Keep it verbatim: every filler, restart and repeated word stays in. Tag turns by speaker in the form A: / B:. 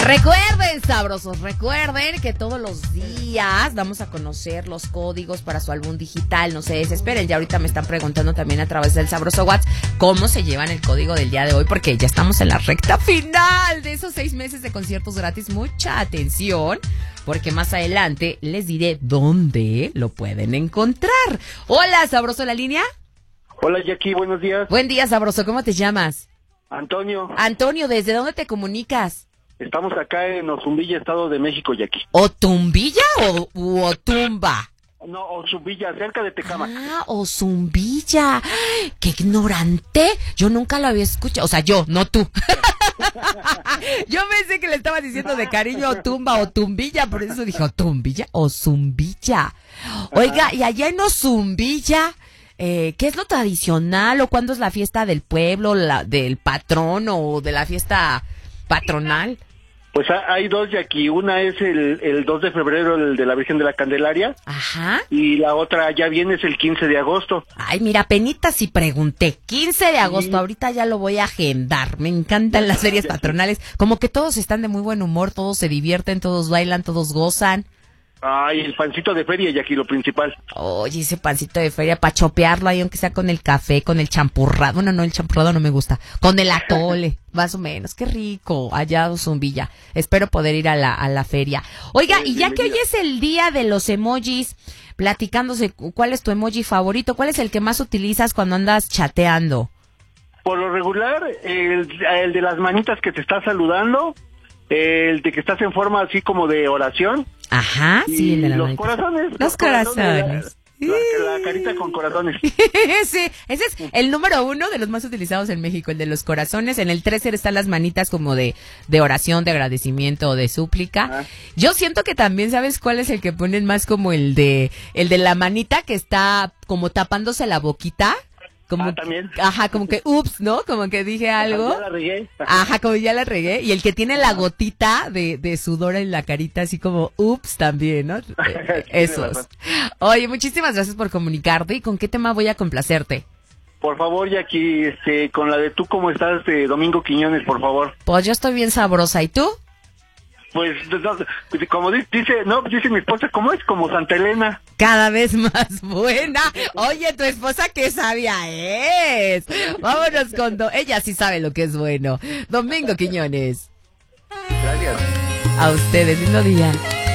A: Recuerden, sabrosos, recuerden que todos los días vamos a conocer los códigos para su álbum digital. No se desesperen, ya ahorita me están preguntando también a través del Sabroso WhatsApp cómo se llevan el código del día de hoy, porque ya estamos en la recta final de esos seis meses de conciertos gratis. Mucha atención, porque más adelante les diré dónde lo pueden encontrar. Hola, Sabroso, ¿la línea?
B: Hola, Jackie, buenos días.
A: Buen día, Sabroso, ¿cómo te llamas?
B: Antonio.
A: Antonio, ¿desde dónde te comunicas?
B: Estamos acá en Ozumbilla, Estado de México, Jackie.
A: ¿Otumbilla o u Otumba?
B: No, Ozumbilla, cerca de Tecama.
A: Ah, Ozumbilla. ¡Ay, qué ignorante! Yo nunca lo había escuchado. O sea, yo, no tú. Yo pensé que le estaba diciendo de cariño Otumba o Tumbilla, por eso dije Otumbilla o Zumbilla. Oiga, y allá en Ozumbilla, eh, ¿qué es lo tradicional o cuándo es la fiesta del pueblo, la del patrón o de la fiesta patronal?
B: Pues hay dos, Jackie. Una es el, el dos de febrero, el de la Virgen de la Candelaria.
A: Ajá.
B: Y la otra ya viene, es el quince de agosto.
A: Ay, mira, penitas si pregunté. quince de agosto, sí. Ahorita ya lo voy a agendar. Me encantan las ferias patronales. Como que todos están de muy buen humor, todos se divierten, todos bailan, todos gozan.
B: Ay, el pancito de feria, Jackie, lo principal.
A: Oye, ese pancito de feria, para chopearlo ahí, aunque sea con el café, con el champurrado. Bueno, no, el champurrado no me gusta. Con el atole, más o menos. Qué rico, allá Zumbilla. Espero poder ir a la, a la feria. Oiga, y ya que hoy es el día de los emojis, platicándose, ¿cuál es tu emoji favorito? ¿Cuál es el que más utilizas cuando andas chateando?
B: Por lo regular, el, el de las manitas que te está saludando, el de que estás en forma así como de oración.
A: Ajá, sí, el de las
B: los
A: manitas.
B: corazones.
A: Los, los corazones. corazones.
B: La, la, la carita con corazones.
A: Sí, ese es el número uno de los más utilizados en México, el de los corazones. En el trece están las manitas como de, de oración, de agradecimiento o de súplica. Ah. Yo siento que también, ¿sabes cuál es el que ponen más? Como el de, el de la manita que está como tapándose la boquita. Como,
B: ah, también.
A: Ajá, como que, ups, ¿no? Como que dije algo.
B: Ya la regué.
A: Ajá, como ya la regué. Y el que tiene la gotita de, de sudor en la carita, así como, ups, también, ¿no? Esos. Oye, muchísimas gracias por comunicarte. ¿Y con qué tema voy a complacerte?
B: Por favor, Jackie, este, con la de tú cómo estás, de Domingo Quiñones, por favor.
A: Pues yo estoy bien sabrosa. ¿Y tú?
B: Pues, como dice, no, dice mi esposa, ¿cómo es? Como Santa Elena.
A: Cada vez más buena. Oye, tu esposa qué sabia es. Vámonos con... Do- Ella sí sabe lo que es bueno. Domingo Quiñones.
B: Gracias.
A: A ustedes, lindo día.